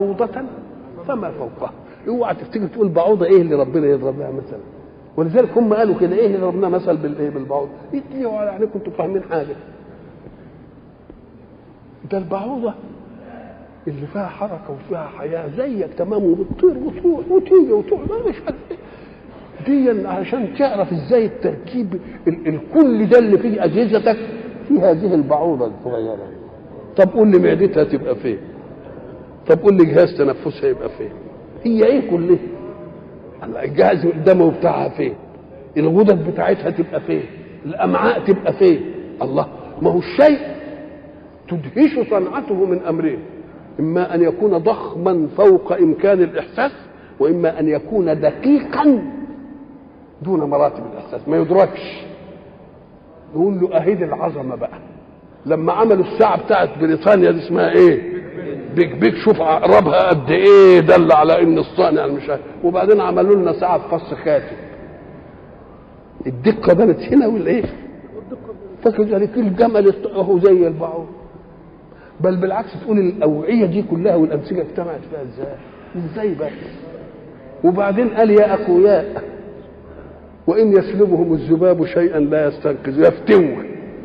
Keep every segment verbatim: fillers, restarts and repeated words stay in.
بعوضة فما فوقها. اوعى تفتكر تقول بعوضة ايه اللي ربنا يضرب لها مثلا، ولذلك هم قالوا كده ايه اللي ربنا مثل بالايه بالبعوضة، يتليوا على عينيكم انتوا فاهمين حاجة. ده البعوضة اللي فيها حركة وفيها حياة زيك تمام، وبتطير وتروح وتيجي وتقعد مش عارف دي، عشان تعرف ازاي التركيب الكل ده اللي فيه اجهزتك في هذه البعوضة الصغيرة. طب قول لي معدتها تبقى فين؟ طب قول لي جهاز تنفسها يبقى فين؟ هي ايه كلها؟ الجهاز الدموي بتاعها فين؟ الغدد بتاعتها تبقى فين؟ الامعاء تبقى فين؟ الله، ما هو الشيء تدهش صنعته من امرين، اما ان يكون ضخما فوق امكان الاحساس، واما ان يكون دقيقا دون مراتب الاحساس ما يدركش. نقول له اهيد العظمه بقى. لما عملوا الساعه بتاعت بريطانيا دي اسمها ايه؟ بيك بيك، شوف اقربها قد ايه، دل على ان الصانع مش عارف. وبعدين عملوا لنا ساعه فص خاتم، الدقه بانت هنا والايه؟ فاكر ذلك الجمل اهو زي البعوض. بل بالعكس تقول الاوعيه دي كلها والامسكه اجتمعت فيها ازاي؟ ازاي بقى؟ وبعدين قال يا اخوياء وان يسلبهم الذباب شيئا لا يستنقذ، يفتوه.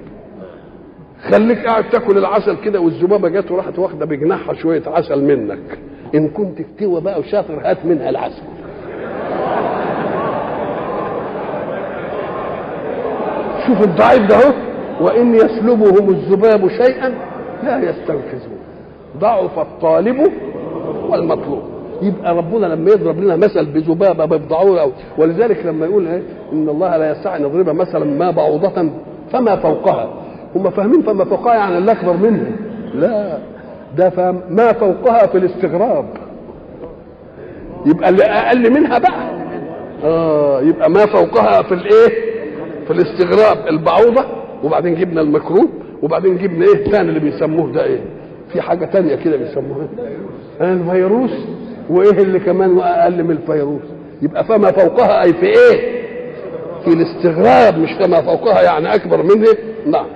خليك قاعد تاكل العسل كده والذبابه جت وراحت واخده بجناحها شويه عسل منك، ان كنت فتوه بقى وشاطر هات منها العسل. شوف الضعيف ده اهو، وان يسلبهم الذباب شيئا لا يستنقذون، ضعف الطالب والمطلوب. يبقى ربنا لما يضرب لنا مثل بذبابه ببعوضه، ولذلك لما يقول ايه ان الله لا يستطيع ان يضرب مثلا ما بعوضه فما فوقها، هم فاهمين فما فوقها يعني اللي اكبر منها، لا ده فهم ما فوقها في الاستغراب، يبقى اللي اقل منها بقى اه يبقى ما فوقها في الايه؟ في الاستغراب البعوضه. وبعدين جبنا الميكروب، وبعدين جبنا ايه ثاني اللي بيسموه ده ايه؟ في حاجه ثانيه كده بيسموها الفيروس، وايه اللي كمان اقل من الفيروس؟ يبقى فما فوقها اي في ايه؟ في الاستغراب، مش فما فوقها يعني اكبر منه. نعم.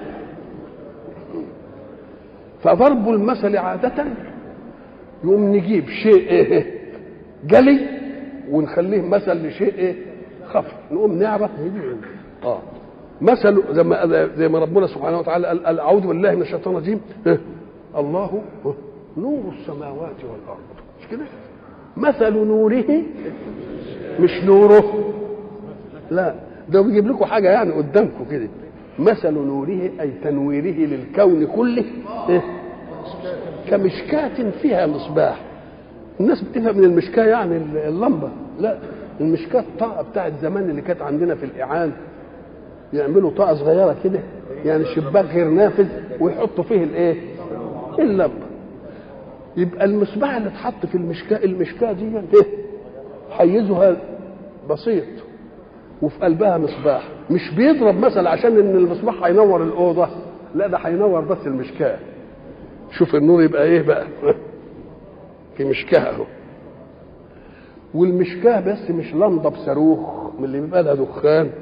فضرب المثل عادة يقوم نجيب شيء ايه جلي ونخليه مثل لشيء ايه خفي، نقوم نعرف اه مثل زي ما زي ما ربنا سبحانه وتعالى قال اعوذ بالله من الشيطان الرجيم، الله نور السماوات والارض، مش كده؟ مثل نوره مش نوره، لا ده بيجيب لكم حاجه يعني قدامكم كده، مثل نوره اي تنويره للكون كله إيه؟ كمشكاة فيها مصباح. الناس بتفهم من المشكاة يعني اللمبه، لا المشكاة الطاقه بتاعت زمان اللي كانت عندنا في الاعان، يعملوا طاقه صغيره كده يعني شباك غير نافذ ويحطوا فيه الايه؟ اللمبه. يبقى المصباح اللي اتحط في المشكاة، المشكاة دي ايه؟ حيزها بسيط وفي قلبها مصباح، مش بيضرب مثل عشان ان المصباح هينور الاوضه، لا ده هينور بس المشكاه. شوف النور يبقى ايه بقى؟ في مشكاه اهو، والمشكاه بس مش لمضه بصاروخ من اللي بيبقى لها دخان،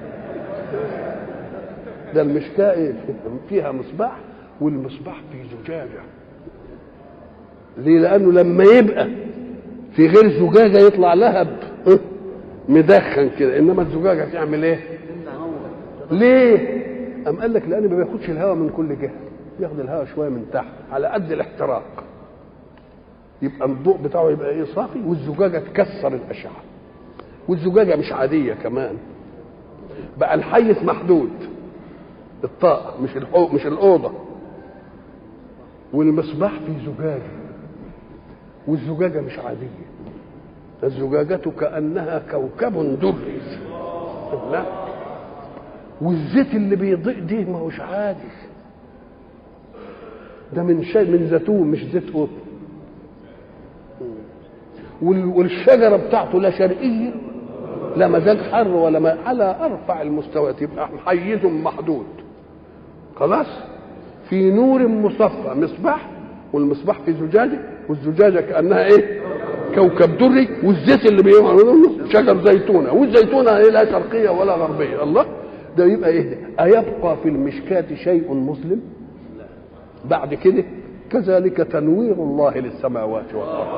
ده المشكاه ايه؟ فيها مصباح، والمصباح في زجاجه. ليه؟ لانه لما يبقى في غير زجاجه يطلع لهب مدخن كده، انما الزجاجه تعمل ايه؟ ليه؟ قام قال لك لان ما بياخدش الهواء من كل جهه، ياخد الهواء شويه من تحت على قد الاحتراق، يبقى الضوء بتاعه يبقى ايه؟ صافي، والزجاجه تكسر الاشعه. والزجاجه مش عاديه كمان، بقى الحيز محدود الطاقه، مش الحو... مش الاوضه. والمصباح في زجاجه، والزجاجه مش عاديه، الزجاجة كأنها كوكب دري. لا، والزيت اللي بيضيء دي ما هوش عادي، ده من شيء من زيتون مش زيت قطن. والشجرة بتاعته لا شرقية لا مزاج حر ولا ما، على أرفع المستويات، يبقى حيز محدود. خلاص، في نور مصفى مصباح، والمصباح في زجاجة، والزجاجة كأنها ايه؟ كوكب دري. والزيت اللي بيعملوا شجر زيتونه، والزيتونه لا شرقيه ولا غربيه. الله، ده يبقى ايه ده؟ ايبقى في المشكاة شيء مسلم بعد كده؟ كذلك تنوير الله للسماوات والارض.